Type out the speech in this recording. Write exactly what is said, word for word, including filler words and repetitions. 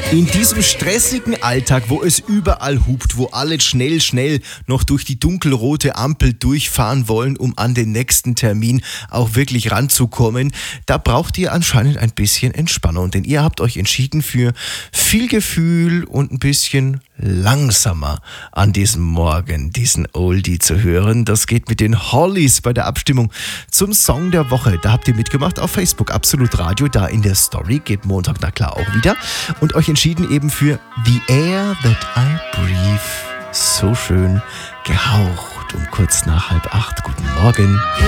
In diesem stressigen Alltag, wo es überall hupt, wo alle schnell, schnell noch durch die dunkelrote Ampel durchfahren wollen, um an den nächsten Termin auch wirklich ranzukommen, da braucht ihr anscheinend ein bisschen Entspannung, denn ihr habt euch entschieden für viel Gefühl und ein bisschen langsamer an diesem Morgen diesen Oldie zu hören. Das geht mit den Hollies bei der Abstimmung zum Song der Woche. Da habt ihr mitgemacht auf Facebook, Absolut Radio, da in der Story, geht Montag na klar auch wieder, und euch entschieden eben für The Air That I Breathe. So schön gehaucht um kurz nach halb acht. Guten Morgen.